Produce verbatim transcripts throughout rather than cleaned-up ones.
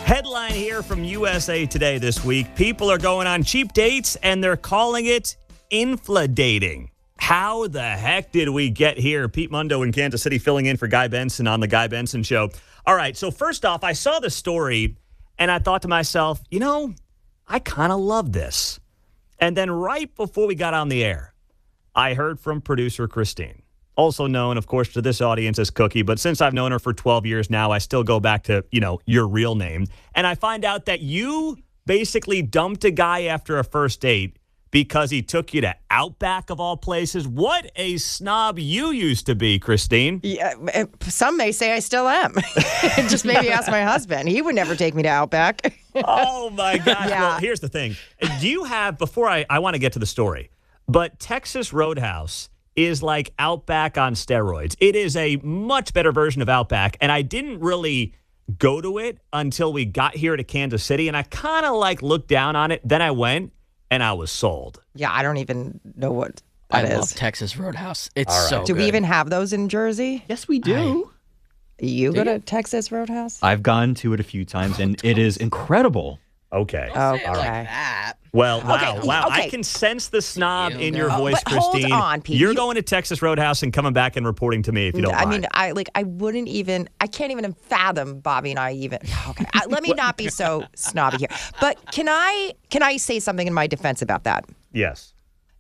Headline here from U S A Today this week. People are going on cheap dates and they're calling it infladating. How the heck did we get here? Pete Mundo in Kansas City filling in for Guy Benson on the Guy Benson Show. All right, so first off, I saw the story and I thought to myself, you know, I kind of love this. And then right before we got on the air, I heard from producer Christine, also known, of course, to this audience as Cookie. But since I've known her for twelve years now, I still go back to, you know, your real name. And I find out that you basically dumped a guy after a first date because he took you to Outback of all places. What a snob you used to be, Christine. Yeah, some may say I still am. Just maybe ask my husband. He would never take me to Outback. Oh, my gosh. Yeah. Well, here's the thing. Do you have, before I, I want to get to the story, but Texas Roadhouse is like Outback on steroids. It is a much better version of Outback, and I didn't really go to it until we got here to Kansas City, and I kind of like looked down on it. Then I went, and I was sold. Yeah, I don't even know what that I is. love Texas Roadhouse. It's All right. so Do good. we even have those in Jersey? Yes, we do. You Do go to you? Texas Roadhouse? I've gone to it a few times, and it is incredible. Okay. Oh, Say it like okay. that. Well, wow, Okay, wow. I okay. can sense the snob You in know. your Oh, voice, but hold Christine. on, Pete. You're You- going to Texas Roadhouse and coming back and reporting to me if you don't I mind. mean, I like. I wouldn't even. I can't even fathom Bobby and I even. Okay, I, let me not be so snobby here. But can I? Can I say something in my defense about that? Yes.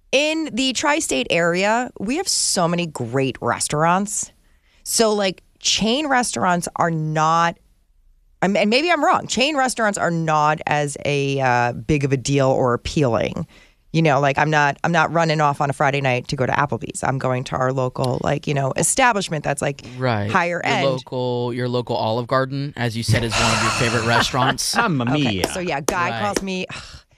In the tri-state area, we have so many great restaurants. So, like, chain restaurants are not. I mean, and maybe I'm wrong. Chain restaurants are not as a uh, big of a deal or appealing. You know, like I'm not I'm not running off on a Friday night to go to Applebee's. I'm going to our local, like, you know, establishment that's like Right. higher your end. Local, your local Olive Garden, as you said, is one of your favorite restaurants. Mamma Okay, mia. so yeah, guy Right. calls me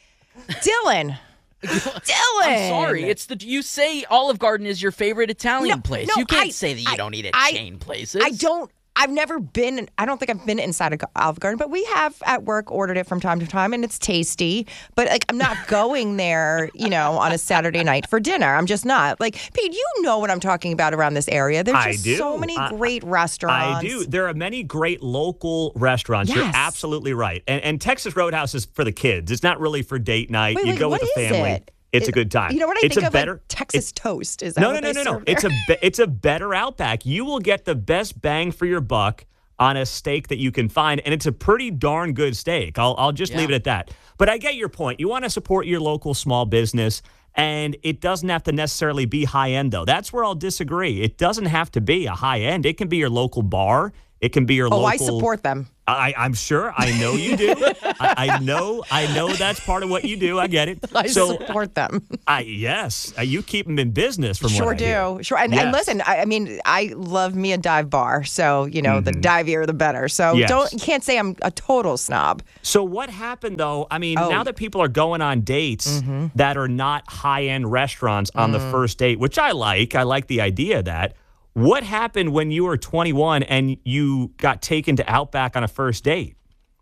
Dylan. Dylan. I'm sorry. It's the you say Olive Garden is your favorite Italian No, place. no, you can't I- say that you I- don't eat at I- chain places. I don't. I've never been. I don't think I've been inside a Olive Garden, but we have at work ordered it from time to time, and it's tasty. But like, I'm not going there, you know, on a Saturday night for dinner. I'm just not. Like, Pete, you know what I'm talking about around this area. There's I just do. so many I- great restaurants. I do. There are many great local restaurants. You're Yes. absolutely right. And, and Texas Roadhouse is for the kids. It's not really for date night. Wait, you wait, go what with the is family. it? It's a It- good time. You know what I it's think a of? better Like Texas toast. Is that No, what no, no, they no, no. serve It's a there? be- it's a better Outback. You will get the best bang for your buck on a steak that you can find, and it's a pretty darn good steak. I'll I'll just leave it Yeah. at that. But I get your point. You want to support your local small business, and it doesn't have to necessarily be high end, though. That's where I'll disagree. It doesn't have to be a high end. It can be your local bar. It can be your Oh, local. I support them. I, I'm sure. I know you do. I, I know. I know that's part of what you do. I get it. I so, support them. I yes, uh, you keep them in business. From Sure what I do. hear. Sure. And, and Yes. listen, I, I mean, I love me a dive bar. So, you know, the divier, the better. So Mm-hmm. Yes. don't, you can't say I'm a total snob. So what happened though? I mean, Oh. now that people are going on dates that are not high-end restaurants on the first date, which I like. I like the idea of that. What happened when you were twenty-one and you got taken to Outback on a first date?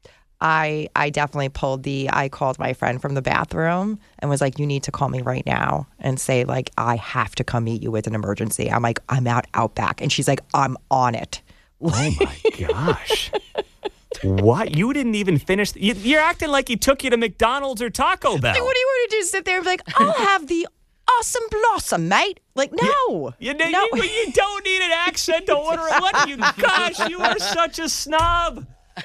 I I definitely pulled the I called my friend from the bathroom and was like, you need to call me right now and say, like, I have to come meet you with an emergency. I'm like, I'm out Outback. And she's like, I'm on it. Oh my gosh. What? You didn't even finish. You, you're acting like he took you to McDonald's or Taco Bell. Like, what do you want to do? Sit there and be like, I'll have the awesome blossom, mate. Like, no. You, know, no. you, you don't need an accent to order it. What are you? Gosh, you are such a snob.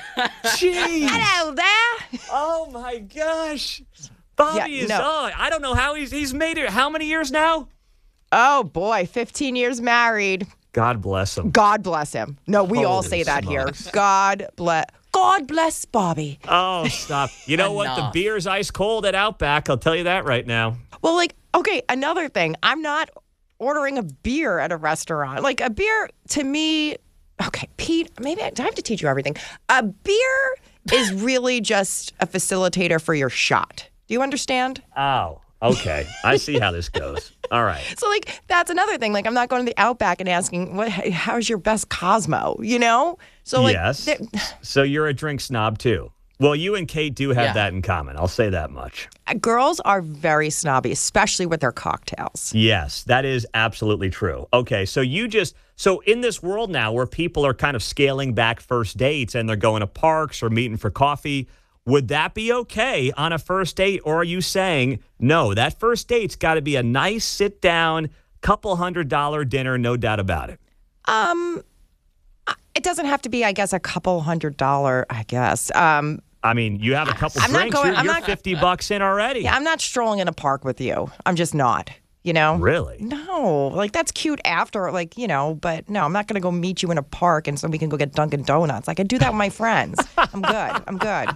Jeez. Hello there. Oh my gosh. Bobby Yeah, is no. oh, I don't know how he's he's made it. How many years now? Oh, boy. fifteen years married. God bless him. God bless him. No, we all Holy say that smokes. here. God bless. God bless Bobby. Oh, stop. You know what? The Enough. beer's ice cold at Outback. I'll tell you that right now. Well, like, okay, another thing. I'm not ordering a beer at a restaurant. Like, a beer, to me, okay, Pete, maybe I, do I have to teach you everything? A beer is really just a facilitator for your shot. Do you understand? Oh, okay. I see how this goes. All right. So, like, that's another thing. Like, I'm not going to the Outback and asking, "What? How's your best Cosmo?" You know? So, like, yes. there- So you're a drink snob too. Well, you and Kate do have Yeah. that in common. I'll say that much. Uh, Girls are very snobby, especially with their cocktails. Yes, that is absolutely true. Okay, so you just, so in this world now where people are kind of scaling back first dates and they're going to parks or meeting for coffee, would that be okay on a first date? Or are you saying, no, that first date's got to be a nice sit down, couple hundred dollar dinner, no doubt about it? Um, it doesn't have to be, I guess, a couple hundred dollar, I guess. Um, I mean, you have a couple I'm not drinks, going- you're, I'm you're not- fifty bucks in already. yeah, I'm not strolling in a park with you. I'm just not, you know? Really? No, like that's cute after, like, you know, but no, I'm not going to go meet you in a park and so we can go get Dunkin' Donuts. I could do that with my friends. I'm good. I'm good.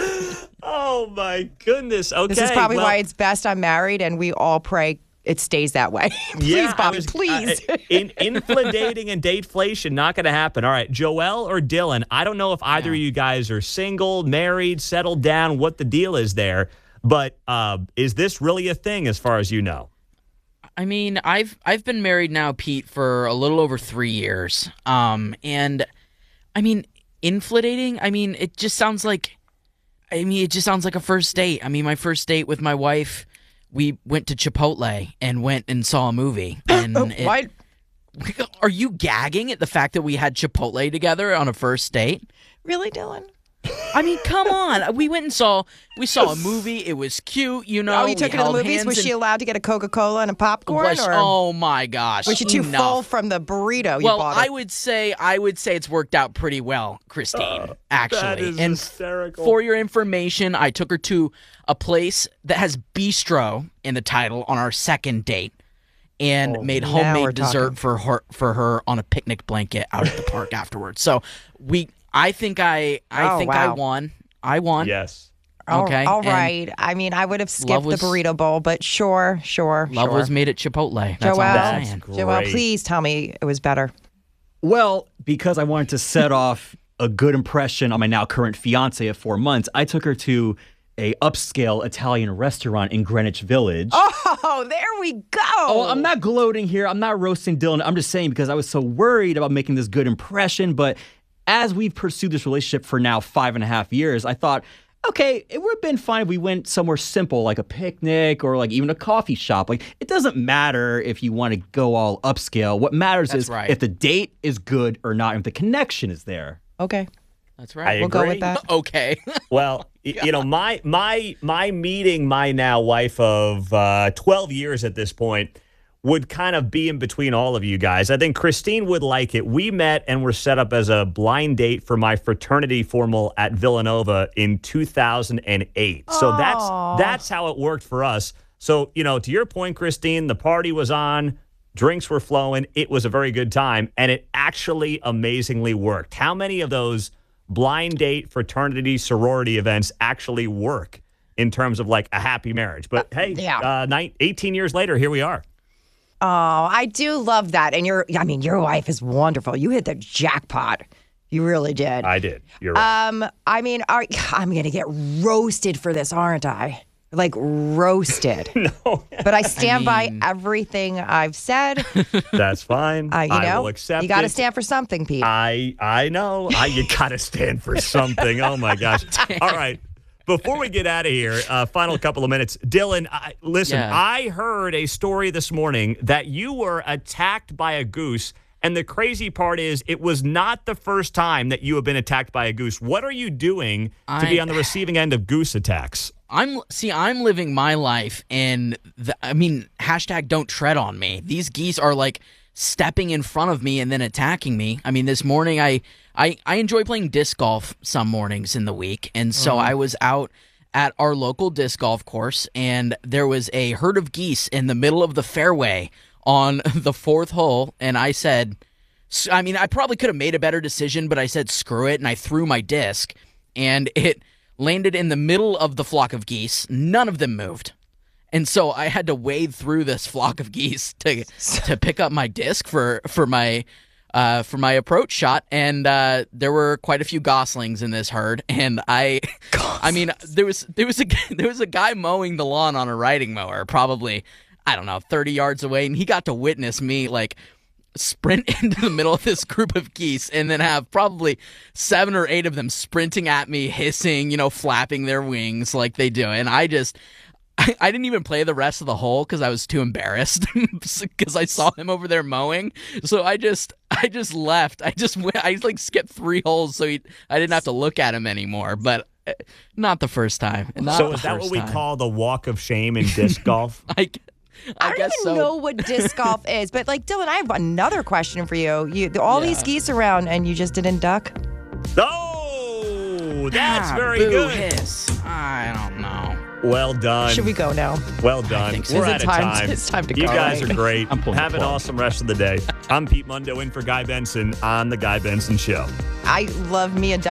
Oh, my goodness. Okay. This is probably well, why it's best I'm married and we all pray it stays that way. Please, Yeah, I Bobby, was- please. Uh, in infladating and dateflation, not going to happen. All right, Joelle or Dylan, I don't know if either of you guys are single, married, settled down, what the deal is there, but uh, is this really a thing as far as you know? I mean, I've I've been married now, Pete, for a little over three years. Um, and I mean, infladating. I mean, it just sounds like. I mean, it just sounds like a first date. I mean, my first date with my wife, we went to Chipotle and went and saw a movie. And it- What? Are you gagging at the fact that we had Chipotle together on a first date? Really, Dylan? I mean, come on. We went and saw we saw a movie. It was cute, you know. Oh, you took we her to the held movies? hands Was she and- allowed to get a Coca-Cola and a popcorn? was- or oh my gosh. was she too enough. full from the burrito you Well, bought? I her? would say I would say it's worked out pretty well, Christine. actually, that is and hysterical. for your information, I took her to a place that has bistro in the title on our second date, and made now we're homemade dessert talking. for her for her on a picnic blanket out at the park afterwards. So we, I think I, I Oh, think I wow. won. I won. Yes. All- okay, all and right. I mean, I would have skipped was- the burrito bowl, but sure, sure, Love sure. was made at Chipotle. That's all Joelle, I'm That's saying. great. Joelle, please tell me it was better. Well, because I wanted to set off a good impression on my now current fiance of four months, I took her to a upscale Italian restaurant in Greenwich Village. Oh, there we go. Oh, I'm not gloating here. I'm not roasting Dylan. I'm just saying because I was so worried about making this good impression. But as we've pursued this relationship for now five and a half years, I thought, okay, it would have been fine if we went somewhere simple, like a picnic or like even a coffee shop. Like, it doesn't matter if you want to go all upscale. What matters That's is right. if the date is good or not, if the connection is there. Okay, That's I right. we'll go agree. with that. Okay. Well, y- you know, my my my meeting my now wife of uh, twelve years at this point would kind of be in between all of you guys. I think Christine would like it. We met and were set up as a blind date for my fraternity formal at Villanova in two thousand eight. So that's that's how it worked for us. So, you know, to your point, Christine, the party was on, drinks were flowing. It was a very good time, and it actually amazingly worked. How many of those blind date fraternity sorority events actually work in terms of like a happy marriage? But hey, yeah. uh, nine, eighteen years later, here we are. Oh, I do love that. And your, I mean, your wife is wonderful. You hit the jackpot. You really did. I did. You're right. Um, I mean, are, I'm gonna get roasted for this, aren't I? Like roasted. no, But I stand mean- by everything I've said. that's fine. Uh, you I know, will accept you got to it. stand for something, Pete. I I know. I, you got to stand for something. Oh my gosh! All right. Before we get out of here, uh, final couple of minutes, Dylan. I, listen, Yeah. I heard a story this morning that you were attacked by a goose, and the crazy part is, it was not the first time that you have been attacked by a goose. What are you doing to be I- on the receiving end of goose attacks? I'm see. I'm living my life, and the, I mean, hashtag don't tread on me. These geese are like stepping in front of me and then attacking me. I mean, this morning I I, I enjoy playing disc golf some mornings in the week, and so I was out at our local disc golf course, and there was a herd of geese in the middle of the fairway on the fourth hole, and I said, s- I mean, I probably could have made a better decision, but I said screw it, and I threw my disc, and it landed in the middle of the flock of geese. None of them moved. And so I had to wade through this flock of geese to to pick up my disc for for my uh, for my approach shot, and uh, there were quite a few goslings in this herd. And I, I mean, there was there was a there was a guy mowing the lawn on a riding mower, probably I don't know thirty yards away, and he got to witness me like sprint into the middle of this group of geese and then have probably seven or eight of them sprinting at me, hissing, you know, flapping their wings like they do. And I just, I, I didn't even play the rest of the hole because I was too embarrassed because I saw him over there mowing. So I just, I just left. I just went, I like skipped three holes so he, I didn't have to look at him anymore. But not the first time. Not so the is that what first we time. call the walk of shame in disc golf? I, I, I don't guess even so. know what disc golf is, but like Dylan, I have another question for you. You all Yeah. these geese around, and you just didn't duck. Oh, that's Ah, very boo good. Hiss. I don't know. Well done. Should we go now? Well done. think so. We're Is it out of time time. to- it's time to you go, guys right? are great. I'm pulling Have the an plug. awesome rest of the day. I'm Pete Mundo in for Guy Benson on The Guy Benson Show. I love me a duck.